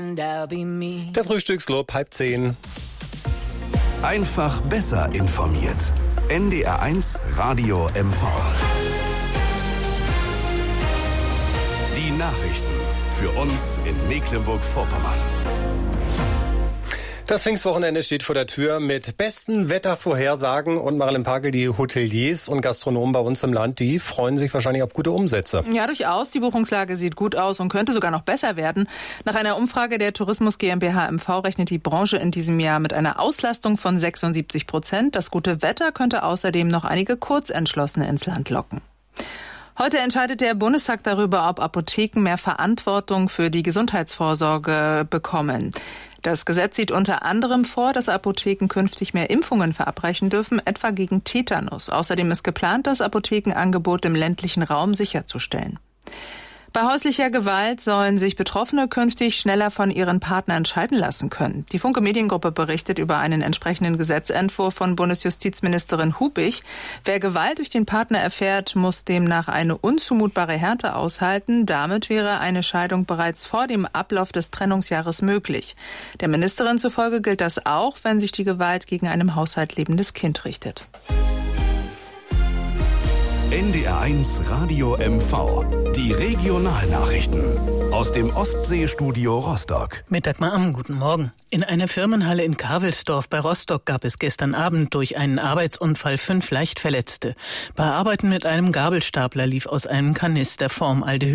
and I'll be me. Der Frühstückslob, 9:30. Einfach besser informiert. NDR1 Radio MV. Die Nachrichten für uns in Mecklenburg-Vorpommern. Das Pfingstwochenende steht vor der Tür mit besten Wettervorhersagen und Marilyn Pagel, die Hoteliers und Gastronomen bei uns im Land, die freuen sich wahrscheinlich auf gute Umsätze. Ja, durchaus. Die Buchungslage sieht gut aus und könnte sogar noch besser werden. Nach einer Umfrage der Tourismus GmbH MV rechnet die Branche in diesem Jahr mit einer Auslastung von 76%. Das gute Wetter könnte außerdem noch einige Kurzentschlossene ins Land locken. Heute entscheidet der Bundestag darüber, ob Apotheken mehr Verantwortung für die Gesundheitsvorsorge bekommen. Das Gesetz sieht unter anderem vor, dass Apotheken künftig mehr Impfungen verabreichen dürfen, etwa gegen Tetanus. Außerdem ist geplant, das Apothekenangebot im ländlichen Raum sicherzustellen. Bei häuslicher Gewalt sollen sich Betroffene künftig schneller von ihren Partnern scheiden lassen können. Die Funke Mediengruppe berichtet über einen entsprechenden Gesetzentwurf von Bundesjustizministerin Hubig. Wer Gewalt durch den Partner erfährt, muss demnach eine unzumutbare Härte aushalten. Damit wäre eine Scheidung bereits vor dem Ablauf des Trennungsjahres möglich. Der Ministerin zufolge gilt das auch, wenn sich die Gewalt gegen ein im Haushalt lebendes Kind richtet. NDR1 Radio MV. Die Regionalnachrichten aus dem Ostseestudio Rostock. Mit Dagmar Amm, guten Morgen. In einer Firmenhalle in Kavelsdorf bei Rostock gab es gestern Abend durch einen Arbeitsunfall 5 Leichtverletzte. Bei Arbeiten mit einem Gabelstapler lief aus einem Kanister Formaldehyd